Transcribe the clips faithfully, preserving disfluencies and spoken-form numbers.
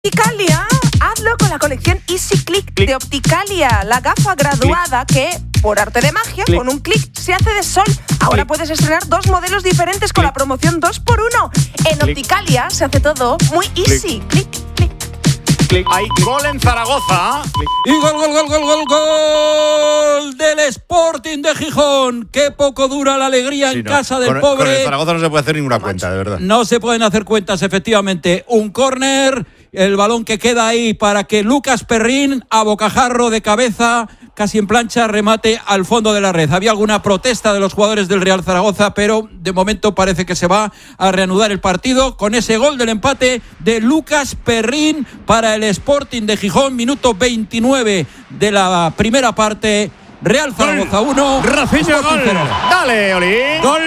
Opticalia, hazlo con la colección Easy Click de Opticalia, la gafa graduada Click. que, por arte de magia, Click. con un clic se hace de sol. Ahora Click. puedes estrenar dos modelos diferentes con Click. la promoción dos por uno. En Click. Opticalia se hace todo muy easy. Click, click. Click. Hay gol en Zaragoza. Click. Y gol, gol, gol, gol, gol, gol del Sporting de Gijón. Qué poco dura la alegría sí, en no. casa del con, pobre. Con el Zaragoza no se puede hacer ninguna cuenta, de verdad. No se pueden hacer cuentas, efectivamente. Un córner, el balón que queda ahí para que Lucas Perrín, a bocajarro de cabeza, casi en plancha, remate al fondo de la red. Había alguna protesta de los jugadores del Real Zaragoza, pero de momento parece que se va a reanudar el partido con ese gol del empate de Lucas Perrín para el Sporting de Gijón. Minuto veintinueve de la primera parte. Real Zaragoza uno, Rafinha gol. cero. Dale, Oli. Gol.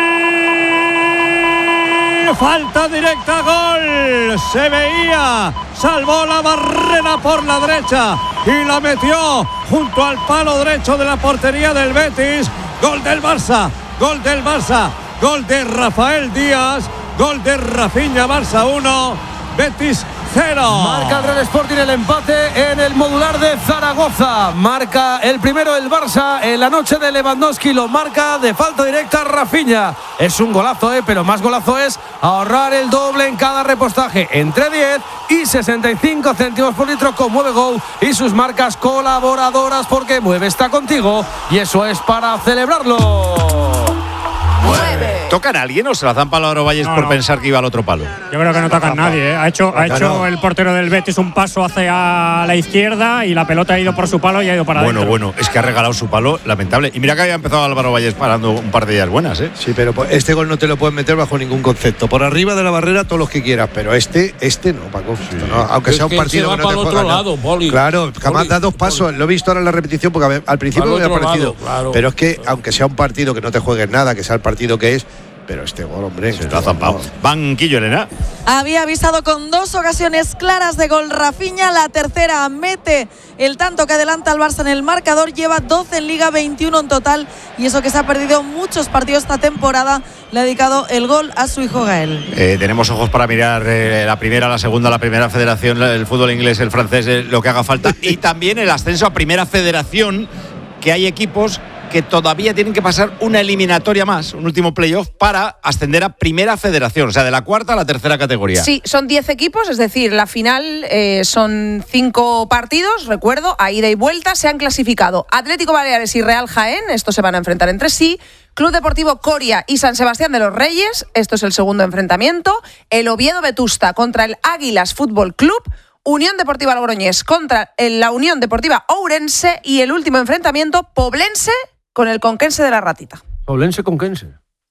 Falta directa, gol. Se veía, salvó la barrera por la derecha y la metió junto al palo derecho de la portería del Betis. Gol del Barça, gol del Barça, gol de Rafael Díaz, gol de Rafinha. Barça uno, Betis cero. Marca el Real Sporting el empate en el modular de Zaragoza. Marca el primero el Barça en la noche de Lewandowski. Lo marca de falta directa Rafinha. Es un golazo, eh, pero más golazo es ahorrar el doble en cada repostaje. Entre diez y sesenta y cinco céntimos por litro con Mueve Go y sus marcas colaboradoras, porque Mueve está contigo y eso es para celebrarlo. ¿Tocan a alguien o se la dan palo a Orovalles no, por no. pensar que iba al otro palo? Yo creo que no tocan a nadie, ¿eh? Ha hecho, ha hecho el portero del Betis un paso hacia la izquierda y la pelota ha ido por su palo y ha ido para bueno, adentro. Bueno, bueno, es que ha regalado su palo, lamentable. Y mira que había empezado Álvaro Valles parando un par de días buenas, ¿eh? Sí, pero este gol no te lo puedes meter bajo ningún concepto. Por arriba de la barrera todos los que quieras, pero este, este no, Paco. Sí. Esto no, aunque es sea un partido que, que no te juega lado, Poli. Claro, jamás Poli, da dos pasos. Poli. Lo he visto ahora en la repetición porque al principio me había parecido. Lado, claro. Pero es que aunque sea un partido que no te juegues nada, que sea el partido que es. Pero este gol, hombre, se está zampado. Banquillo, Elena. Había avisado con dos ocasiones claras de gol Rafinha. La tercera mete el tanto que adelanta al Barça en el marcador. Lleva doce en Liga, veintiuno en total. Y eso que se ha perdido muchos partidos esta temporada. Le ha dedicado el gol a su hijo Gael. Eh, tenemos ojos para mirar eh, la primera, la segunda, la primera federación, el fútbol inglés, el francés, eh, lo que haga falta. Y también el ascenso a primera federación, que hay equipos que todavía tienen que pasar una eliminatoria más, un último playoff para ascender a primera federación, o sea, de la cuarta a la tercera categoría. Sí, son diez equipos, es decir, la final eh, son cinco partidos, recuerdo, a ida y vuelta. Se han clasificado Atlético Baleares y Real Jaén, estos se van a enfrentar entre sí. Club Deportivo Coria y San Sebastián de los Reyes, esto es el segundo enfrentamiento. El Oviedo Vetusta contra el Águilas Fútbol Club. Unión Deportiva Logroñés contra la Unión Deportiva Ourense y el último enfrentamiento, Poblense con el Conquense de la Ratita. Poblense Conquense.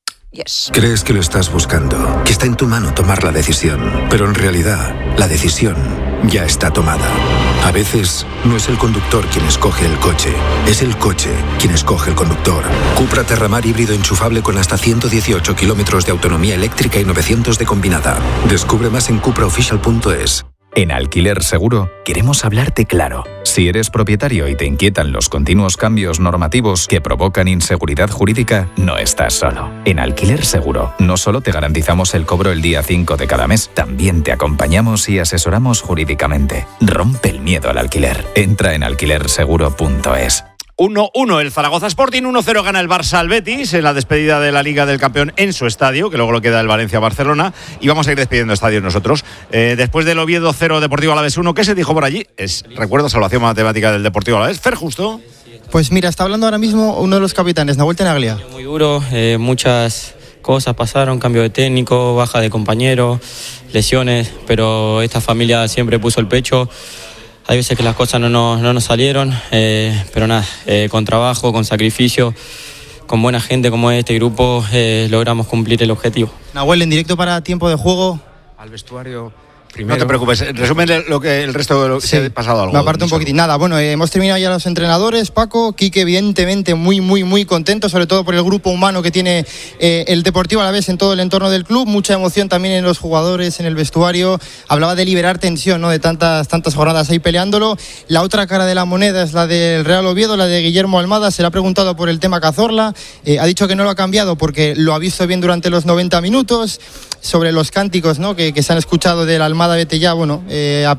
Yes. Crees que lo estás buscando, que está en tu mano tomar la decisión, pero en realidad la decisión ya está tomada. A veces no es el conductor quien escoge el coche, es el coche quien escoge el conductor. Cupra Terramar híbrido enchufable con hasta ciento dieciocho kilómetros de autonomía eléctrica y novecientos de combinada. Descubre más en cupra official punto es. En Alquiler Seguro queremos hablarte claro. Si eres propietario y te inquietan los continuos cambios normativos que provocan inseguridad jurídica, no estás solo. En Alquiler Seguro no solo te garantizamos el cobro el día cinco de cada mes, también te acompañamos y asesoramos jurídicamente. Rompe el miedo al alquiler. Entra en alquiler seguro punto es. uno uno el Zaragoza Sporting, uno cero gana el Barça al Betis en la despedida de la Liga del Campeón en su estadio, que luego lo queda el Valencia-Barcelona, y vamos a ir despidiendo estadios nosotros. Eh, después del Oviedo cero, Deportivo Alavés uno, ¿qué se dijo por allí? Es, recuerdo, salvación matemática del Deportivo Alavés. Fer Justo. Pues mira, está hablando ahora mismo uno de los capitanes, Nahuel Tenaglia. Muy duro, eh, muchas cosas pasaron, cambio de técnico, baja de compañeros, lesiones, pero esta familia siempre puso el pecho. Hay veces que las cosas no nos, no nos salieron, eh, pero nada, eh, con trabajo, con sacrificio, con buena gente como este grupo, eh, logramos cumplir el objetivo. Nahuel, en directo para tiempo de juego. Al vestuario. Primero. No te preocupes, resumen lo que el resto de lo que sí, ha pasado algo. Me aparto un poquitín. Nada, bueno, eh, hemos terminado ya los entrenadores, Paco. Quique, evidentemente, muy, muy, muy contento, sobre todo por el grupo humano que tiene eh, el Deportivo Alavés en todo el entorno del club. Mucha emoción también en los jugadores, en el vestuario. Hablaba de liberar tensión, ¿no? De tantas, tantas jornadas ahí peleándolo. La otra cara de la moneda es la del Real Oviedo, la de Guillermo Almada. Se le ha preguntado por el tema Cazorla. Eh, ha dicho que no lo ha cambiado porque lo ha visto bien durante los noventa minutos. Sobre los cánticos, ¿no? que, que se han escuchado del Almada Almada Betellá, bueno, eh,